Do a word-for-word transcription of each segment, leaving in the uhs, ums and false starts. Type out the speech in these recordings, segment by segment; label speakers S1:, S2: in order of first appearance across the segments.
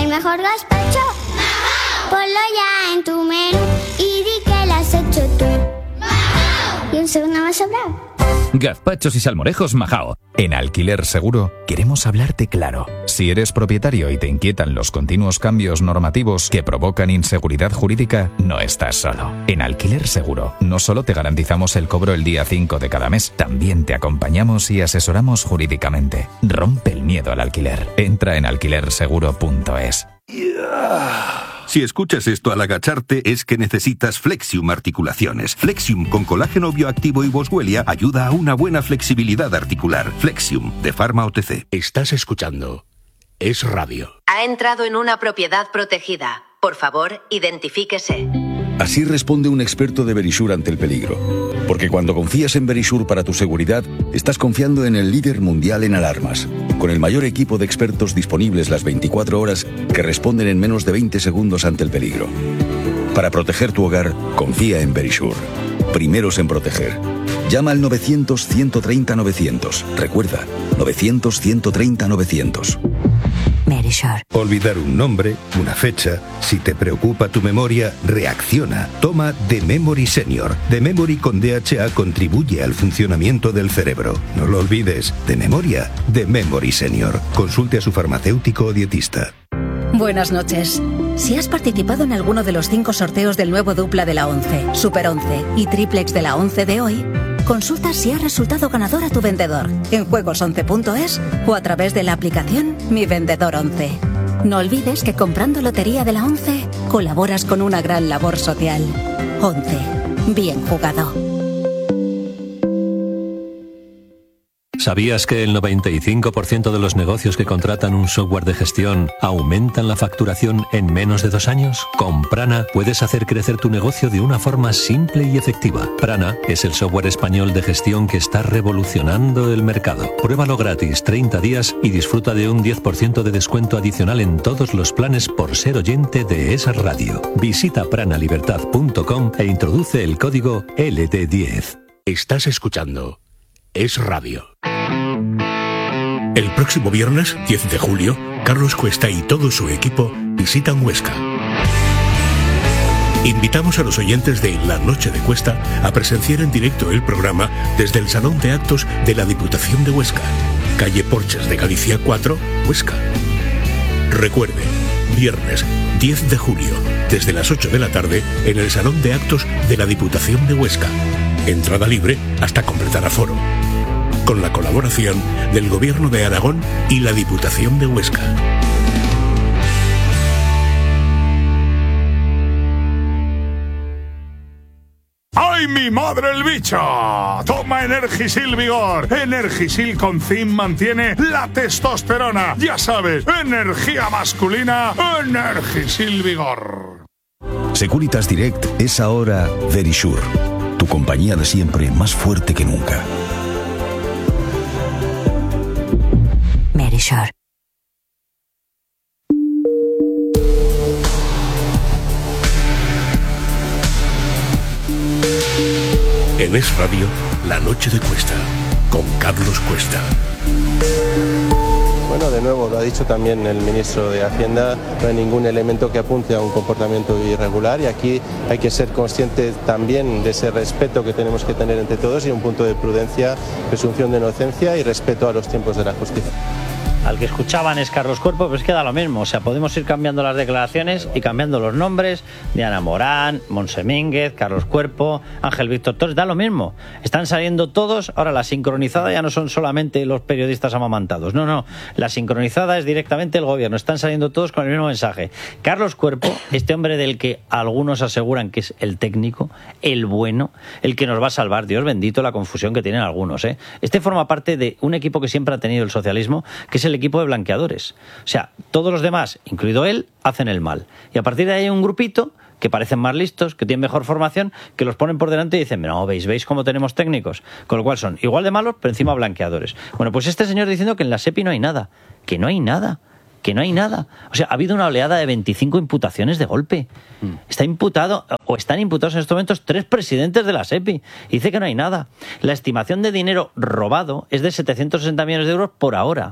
S1: El mejor gazpacho, ponlo ya en tu menú y di que lo has hecho tú. Y un segundo más sobrado.
S2: Gazpachos y salmorejos Majao.
S3: En Alquiler Seguro queremos hablarte claro. Si eres propietario y te inquietan los continuos cambios normativos que provocan inseguridad jurídica, no estás solo. En Alquiler Seguro no solo te garantizamos el cobro el día cinco de cada mes, también te acompañamos y asesoramos jurídicamente. Rompe el miedo al alquiler. Entra en alquiler seguro punto es.
S4: Si escuchas esto al agacharte es que necesitas Flexium Articulaciones. Flexium con colágeno bioactivo y boswellia ayuda a una buena flexibilidad articular. Flexium, de Pharma O T C.
S5: Estás escuchando Es Radio.
S6: Ha entrado en una propiedad protegida. Por favor, identifíquese.
S7: Así responde un experto de Verisure ante el peligro. Porque cuando confías en Verisure para tu seguridad, estás confiando en el líder mundial en alarmas, con el mayor equipo de expertos disponibles las veinticuatro horas que responden en menos de veinte segundos ante el peligro. Para proteger tu hogar, confía en Verisure. Primeros en proteger. Llama al novecientos, ciento treinta, novecientos. Recuerda, novecientos, ciento treinta, novecientos.
S6: Verisure.
S4: Olvidar un nombre, una fecha. Si te preocupa tu memoria, reacciona. Toma The Memory Senior. The Memory con D H A contribuye al funcionamiento del cerebro. No lo olvides. De memoria, The Memory Senior. Consulte a su farmacéutico o dietista.
S6: Buenas noches. Si has participado en alguno de los cinco sorteos del nuevo dupla de la once, Super once y Triplex de la once de hoy, consulta si ha resultado ganador a tu vendedor en juegos once punto es o a través de la aplicación Mi Vendedor once. No olvides que comprando Lotería de la once colaboras con una gran labor social. once. Bien jugado.
S8: ¿Sabías que el noventa y cinco por ciento de los negocios que contratan un software de gestión aumentan la facturación en menos de dos años? Con Prana puedes hacer crecer tu negocio de una forma simple y efectiva. Prana es el software español de gestión que está revolucionando el mercado. Pruébalo gratis treinta días y disfruta de un diez por ciento de descuento adicional en todos los planes por ser oyente de esa radio. Visita pranalibertad punto com e introduce el código L D diez.
S5: Estás escuchando Es Radio. El próximo viernes, diez de julio, Carlos Cuesta y todo su equipo visitan Huesca. Invitamos a los oyentes de La Noche de Cuesta a presenciar en directo el programa desde el Salón de Actos de la Diputación de Huesca, calle Porches de Galicia cuatro, Huesca. Recuerde, viernes diez de julio, desde las ocho de la tarde, en el Salón de Actos de la Diputación de Huesca. Entrada libre hasta completar aforo. Con la colaboración del Gobierno de Aragón y la Diputación de Huesca.
S9: ¡Ay, mi madre el bicho! Toma Energisil Vigor. Energisil con zinc mantiene la testosterona. Ya sabes, energía masculina, Energisil Vigor.
S7: Securitas Direct es ahora Verisure. Tu compañía de siempre, más fuerte que nunca.
S6: Verisure.
S5: En Es Radio, La Noche de Cuesta, con Carlos Cuesta.
S10: Bueno, de nuevo, lo ha dicho también el ministro de Hacienda, no hay ningún elemento que apunte a un comportamiento irregular y aquí hay que ser conscientes también de ese respeto que tenemos que tener entre todos y un punto de prudencia, presunción de inocencia y respeto a los tiempos de la justicia.
S11: Al que escuchaban es Carlos Cuerpo, pues queda lo mismo. O sea, podemos ir cambiando las declaraciones y cambiando los nombres. Diana Morán, Monse Mínguez, Carlos Cuerpo, Ángel Víctor Torres, da lo mismo. Están saliendo todos. Ahora, la sincronizada ya no son solamente los periodistas amamantados. No, no. La sincronizada es directamente el gobierno. Están saliendo todos con el mismo mensaje. Carlos Cuerpo, este hombre del que algunos aseguran que es el técnico, el bueno, el que nos va a salvar. Dios bendito la confusión que tienen algunos, ¿eh? Este forma parte de un equipo que siempre ha tenido el socialismo, que es el equipo de blanqueadores. O sea, todos los demás, incluido él, hacen el mal. Y a partir de ahí hay un grupito que parecen más listos, que tienen mejor formación, que los ponen por delante y dicen, no, veis, veis cómo tenemos técnicos. Con lo cual son igual de malos, pero encima blanqueadores. Bueno, pues este señor diciendo que en la SEPI no hay nada. Que no hay nada. Que no hay nada. O sea, ha habido una oleada de veinticinco imputaciones de golpe. Está imputado, o están imputados en estos momentos, tres presidentes de la SEPI. Dice que no hay nada. La estimación de dinero robado es de setecientos sesenta millones de euros por ahora.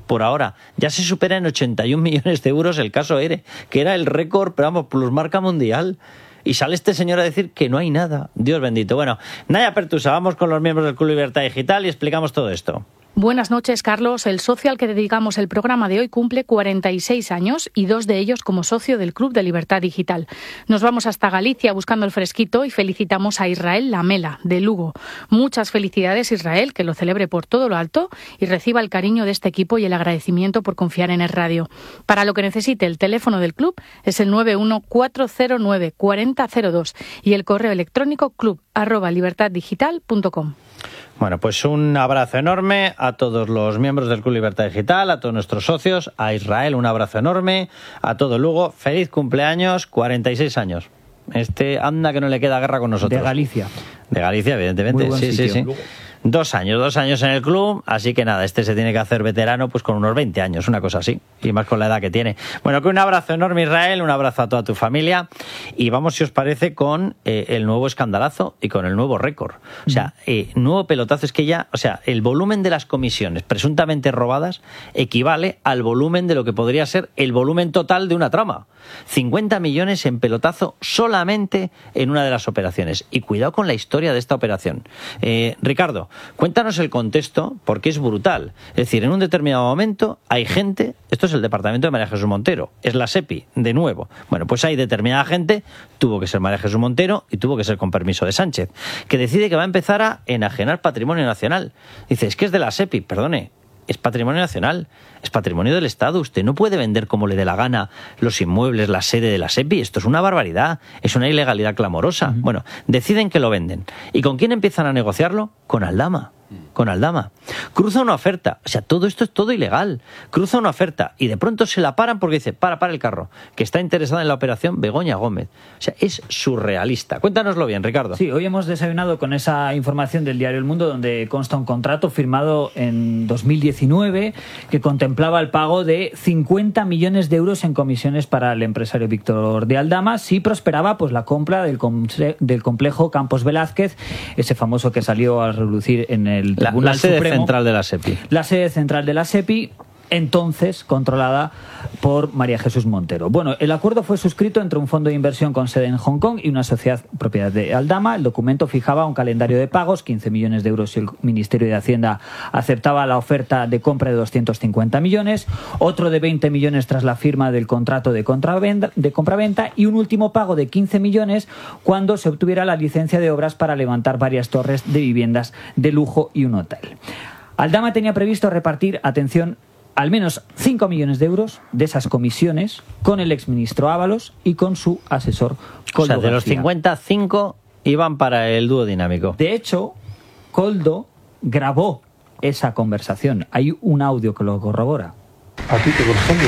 S11: por ahora. Ya se supera en ochenta y un millones de euros el caso ERE, que era el récord, pero vamos, plusmarca mundial. Y sale este señor a decir que no hay nada. Dios bendito. Bueno, Naya Pertusa, vamos con los miembros del Club Libertad Digital y explicamos todo esto.
S12: Buenas noches, Carlos. El socio al que dedicamos el programa de hoy cumple cuarenta y seis años y dos de ellos como socio del Club de Libertad Digital. Nos vamos hasta Galicia buscando el fresquito y felicitamos a Israel Lamela, de Lugo. Muchas felicidades, Israel, que lo celebre por todo lo alto y reciba el cariño de este equipo y el agradecimiento por confiar en el radio. Para lo que necesite, el teléfono del club es el nueve uno cuatro cero nueve cuatro cero cero dos y el correo electrónico club arroba libertad digital punto com.
S11: Bueno, pues un abrazo enorme a todos los miembros del Club Libertad Digital, a todos nuestros socios, a Israel un abrazo enorme, a todo Lugo, feliz cumpleaños, cuarenta y seis años. Este anda que no le queda guerra con nosotros.
S13: De Galicia.
S11: De Galicia, evidentemente.
S13: Muy buen
S11: sí,
S13: sitio.
S11: sí, sí. Dos años, dos años en el club, así que nada, este se tiene que hacer veterano pues con unos veinte años, una cosa así, y más con la edad que tiene. Bueno, que un abrazo enorme, Israel, un abrazo a toda tu familia, y vamos, si os parece, con eh, el nuevo escandalazo y con el nuevo récord. O sea, eh, nuevo pelotazo, es que ya, o sea, el volumen de las comisiones presuntamente robadas equivale al volumen de lo que podría ser el volumen total de una trama. cincuenta millones en pelotazo solamente en una de las operaciones. Y cuidado con la historia de esta operación. Eh, Ricardo, cuéntanos el contexto, porque es brutal. Es decir, en un determinado momento hay gente, esto es el departamento de María Jesús Montero, es la SEPI, de nuevo. Bueno, pues hay determinada gente, tuvo que ser María Jesús Montero y tuvo que ser con permiso de Sánchez, que decide que va a empezar a enajenar patrimonio nacional. Dice, es que es de la SEPI, perdone. Es patrimonio nacional, es patrimonio del Estado. Usted no puede vender como le dé la gana los inmuebles, la sede de la SEPI. Esto es una barbaridad, es una ilegalidad clamorosa. Uh-huh. Bueno, deciden que lo venden. ¿Y con quién empiezan a negociarlo? Con Aldama. Con Aldama. Cruza una oferta, o sea, todo esto es todo ilegal. Cruza una oferta y de pronto se la paran porque dice, para, para el carro, que está interesada en la operación Begoña Gómez. O sea, es surrealista. Cuéntanoslo bien, Ricardo.
S13: Sí, hoy hemos desayunado con esa información del diario El Mundo donde consta un contrato firmado en dos mil diecinueve que contemplaba el pago de cincuenta millones de euros en comisiones para el empresario Víctor de Aldama si prosperaba pues la compra del, del complejo Campos Velázquez, ese famoso que salió a relucir en el
S11: La, la sede
S13: Supremo,
S11: central de la SEPI.
S13: La sede central de la SEPI, entonces controlada por María Jesús Montero. Bueno, el acuerdo fue suscrito entre un fondo de inversión con sede en Hong Kong y una sociedad propiedad de Aldama. El documento fijaba un calendario de pagos, quince millones de euros si el Ministerio de Hacienda aceptaba la oferta de compra de doscientos cincuenta millones, otro de veinte millones tras la firma del contrato de compraventa, de compraventa y un último pago de quince millones cuando se obtuviera la licencia de obras para levantar varias torres de viviendas de lujo y un hotel. Aldama tenía previsto repartir, atención, al menos cinco millones de euros de esas comisiones con el exministro Ábalos y con su asesor Koldo.
S11: O sea, de
S13: García.
S11: los cincuenta, cinco iban para el dúo dinámico.
S13: De hecho, Koldo grabó esa conversación. Hay un audio que lo corrobora.
S14: ¿A ti te corresponde?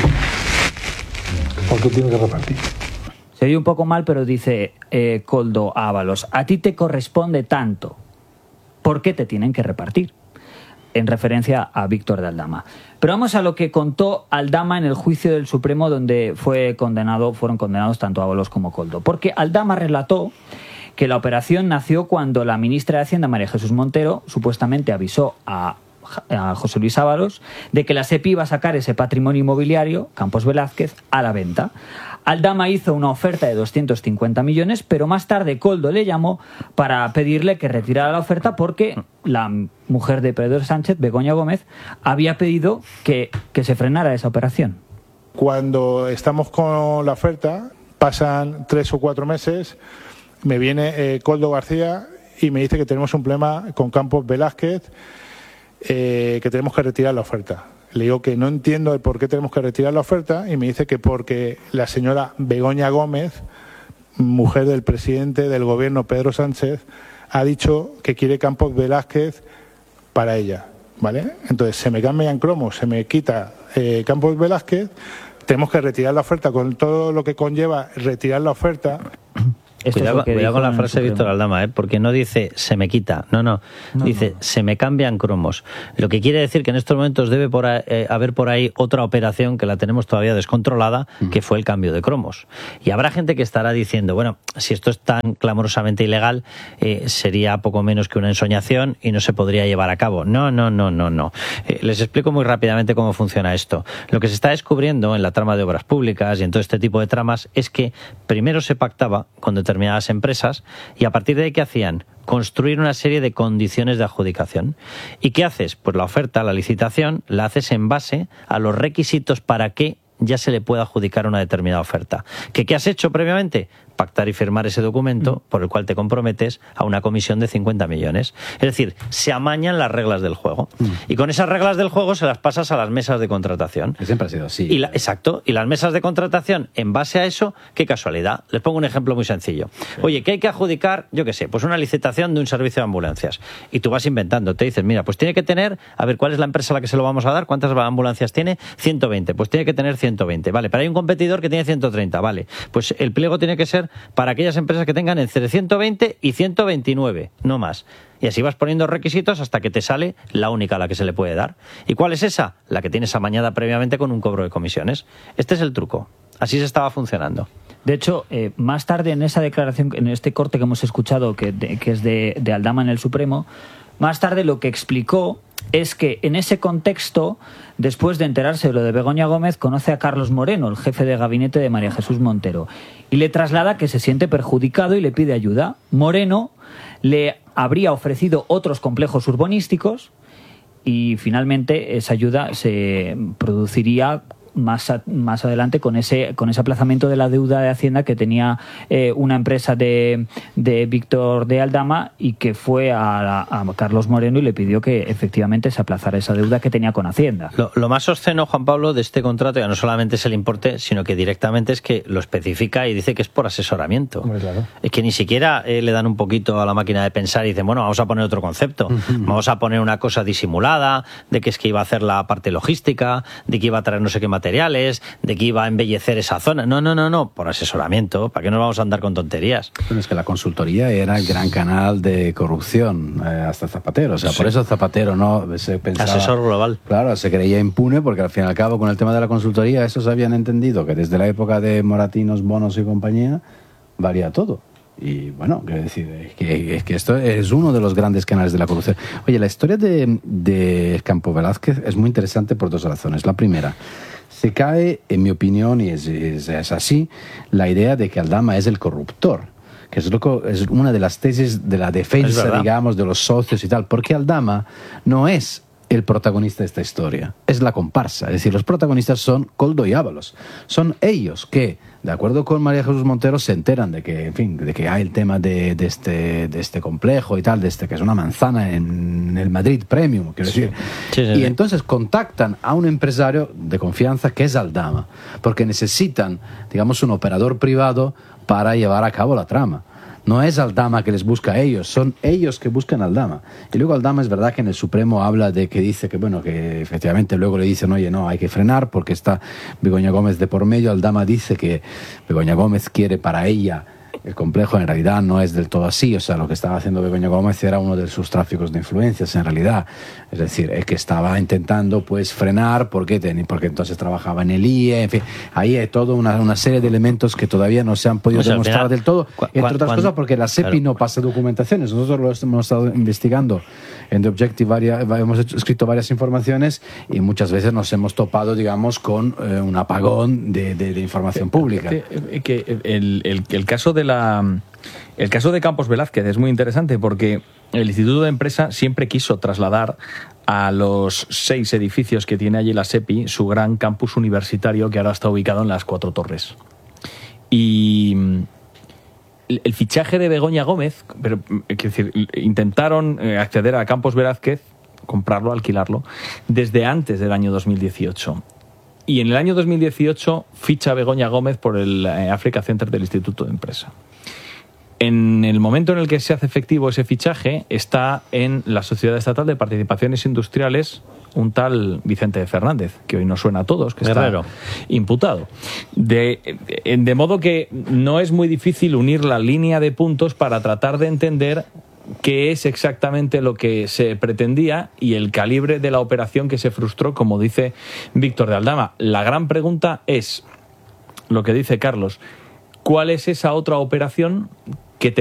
S14: ¿Por qué tienes que repartir?
S13: Se oye un poco mal, pero dice eh, Koldo a Ábalos, a ti te corresponde tanto. ¿Por qué te tienen que repartir? En referencia a Víctor de Aldama. Pero vamos a lo que contó Aldama en el juicio del Supremo donde fue condenado, fueron condenados tanto Ábalos como Koldo. Porque Aldama relató que la operación nació cuando la ministra de Hacienda, María Jesús Montero, supuestamente avisó a, a José Luis Ábalos de que la SEPI iba a sacar ese patrimonio inmobiliario, Campos Velázquez, a la venta. Aldama hizo una oferta de doscientos cincuenta millones, pero más tarde Koldo le llamó para pedirle que retirara la oferta porque la mujer de Pedro Sánchez, Begoña Gómez, había pedido que, que se frenara esa operación.
S14: Cuando estamos con la oferta, pasan tres o cuatro meses, me viene eh, Koldo García y me dice que tenemos un problema con Campos Velázquez, eh, que tenemos que retirar la oferta. Le digo que no entiendo el por qué tenemos que retirar la oferta y me dice que porque la señora Begoña Gómez, mujer del presidente del gobierno Pedro Sánchez, ha dicho que quiere Campos Velázquez para ella, ¿vale? Entonces se me cambia en cromo, se me quita eh, Campos Velázquez, tenemos que retirar la oferta con todo lo que conlleva retirar la oferta.
S13: Esto
S11: cuidado
S13: es lo que
S11: cuidado con la frase de Víctor
S13: Supremo.
S11: Aldama, ¿eh? Porque no dice se me quita, no, no,
S13: No,
S11: dice
S13: no.
S11: se me cambian cromos. Lo que quiere decir que en estos momentos debe por ahí, eh, haber por ahí otra operación que la tenemos todavía descontrolada, uh-huh. que fue el cambio de cromos. Y habrá gente que estará diciendo, bueno, si esto es tan clamorosamente ilegal, eh, sería poco menos que una ensoñación y no se podría llevar a cabo. No, no, no, no, no. Eh, les explico muy rápidamente cómo funciona esto. Lo que se está descubriendo en la trama de obras públicas y en todo este tipo de tramas es que primero se pactaba con determinadas empresas y a partir de ahí, ¿qué hacían? Construir una serie de condiciones de adjudicación. ¿Y qué haces? Pues la oferta, la licitación, la haces en base a los requisitos para que ya se le pueda adjudicar una determinada oferta. ¿Qué, qué has hecho previamente? Pactar y firmar ese documento por el cual te comprometes a una comisión de cincuenta millones. Es decir, se amañan las reglas del juego. Mm. Y con esas reglas del juego se las pasas a las mesas de contratación.
S15: Que siempre ha sido así.
S11: Y la, exacto. Y las mesas de contratación, en base a eso, qué casualidad. Les pongo un ejemplo muy sencillo. Sí. Oye, ¿qué hay que adjudicar? Yo qué sé, pues una licitación de un servicio de ambulancias. Y tú vas inventando. Te dices, mira, pues tiene que tener, a ver, ¿cuál es la empresa a la que se lo vamos a dar? ¿Cuántas ambulancias tiene? ciento veinte. Pues tiene que tener ciento veinte. Vale, pero hay un competidor que tiene ciento treinta. Vale, pues el pliego tiene que ser para aquellas empresas que tengan entre ciento veinte y ciento veintinueve, no más. Y así vas poniendo requisitos hasta que te sale la única a la que se le puede dar. ¿Y cuál es esa? La que tienes amañada previamente con un cobro de comisiones. Este es el truco. Así se estaba funcionando.
S13: De hecho, eh, más tarde en esa declaración, en este corte que hemos escuchado, que, de, que es de, de Aldama en el Supremo, más tarde lo que explicó es que en ese contexto, después de enterarse de lo de Begoña Gómez, conoce a Carlos Moreno, el jefe de gabinete de María Jesús Montero, y le traslada que se siente perjudicado y le pide ayuda. Moreno le habría ofrecido otros complejos urbanísticos y finalmente esa ayuda se produciría más, a, más adelante con ese con ese aplazamiento de la deuda de Hacienda que tenía eh, una empresa de, de Víctor de Aldama y que fue a, a Carlos Moreno y le pidió que efectivamente se aplazara esa deuda que tenía con Hacienda.
S11: Lo, lo más obsceno, Juan Pablo, de este contrato ya no solamente es el importe, sino que directamente es que lo especifica y dice que es por asesoramiento. Hombre, claro. Es que ni siquiera eh, le dan un poquito a la máquina de pensar y dicen, bueno, vamos a poner otro concepto, uh-huh. vamos a poner una cosa disimulada, de que es que iba a hacer la parte logística, de que iba a traer no sé qué materiales, de que iba a embellecer esa zona. No, no, no, no, por asesoramiento. ¿Para qué nos vamos a andar con tonterías?
S15: Bueno, es que la consultoría era el gran canal de corrupción, eh, hasta Zapatero. O sea, sí. Por eso Zapatero no se pensaba...
S11: Asesor global.
S15: Claro, se creía impune porque al fin y al cabo con el tema de la consultoría esos habían entendido que desde la época de Moratinos, Bonos y compañía valía todo. Y bueno, quiero decir, es que, es que esto es uno de los grandes canales de la corrupción. Oye, la historia de, de Campo Velázquez es muy interesante por dos razones. La primera, se cae, en mi opinión, y es, es, es así, la idea de que Aldama es el corruptor, que es, lo, es una de las tesis de la defensa, digamos, de los socios y tal, porque Aldama no es el protagonista de esta historia, es la comparsa. Es decir, los protagonistas son Koldo y Ábalos. Son ellos que, de acuerdo con María Jesús Montero, se enteran de que, en fin, de que hay el tema de, de, este, de este complejo y tal, de este que es una manzana en el Madrid Premium, quiero decir. Sí, sí, sí. Y entonces contactan a un empresario de confianza que es Aldama, porque necesitan, digamos, un operador privado para llevar a cabo la trama. No es Aldama que les busca a ellos, son ellos que buscan a Aldama. Y luego Aldama es verdad que en el Supremo habla de que dice que, bueno, que efectivamente luego le dicen, oye, no, hay que frenar porque está Begoña Gómez de por medio. Aldama dice que Begoña Gómez quiere para ella el complejo, en realidad no es del todo así. O sea, lo que estaba haciendo Begoña Gómez era uno de sus tráficos de influencias, en realidad. Es decir, es que estaba intentando pues frenar porque, ten, porque entonces trabajaba en el I E, en fin. Ahí hay toda una, una serie de elementos que todavía no se han podido o sea, demostrar final, del todo. Cu- entre otras cuando, cosas porque la SEPI claro. no pasa documentaciones. Nosotros lo hemos estado investigando en The Objective, varias, hemos hecho, escrito varias informaciones y muchas veces nos hemos topado, digamos, con eh, un apagón de, de, de información pública.
S16: Que, que el, el, el caso de la, el caso de Campos Velázquez es muy interesante porque el Instituto de Empresa siempre quiso trasladar a los seis edificios que tiene allí la SEPI su gran campus universitario que ahora está ubicado en las Cuatro Torres. Y el, el fichaje de Begoña Gómez, pero, es decir, intentaron acceder a Campos Velázquez, comprarlo, alquilarlo, desde antes del año dos mil dieciocho. Y en el año dos mil dieciocho ficha Begoña Gómez por el Africa Center del Instituto de Empresa. En el momento en el que se hace efectivo ese fichaje está en la Sociedad Estatal de Participaciones Industriales un tal Vicente Fernández, que hoy nos suena a todos, que
S11: Guerrero.
S16: está imputado. De, de modo que no es muy difícil unir la línea de puntos para tratar de entender qué es exactamente lo que se pretendía y el calibre de la operación que se frustró, como dice Víctor de Aldama. La gran pregunta es, lo que dice Carlos, ¿cuál es esa otra operación